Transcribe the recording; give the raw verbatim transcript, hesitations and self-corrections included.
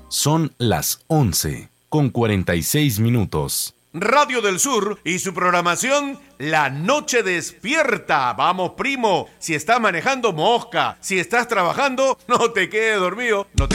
Son las once con cuarenta y seis minutos. Radio del Sur y su programación La Noche Despierta. Vamos, primo, si estás manejando, mosca. Si estás trabajando, no te quedes dormido, no te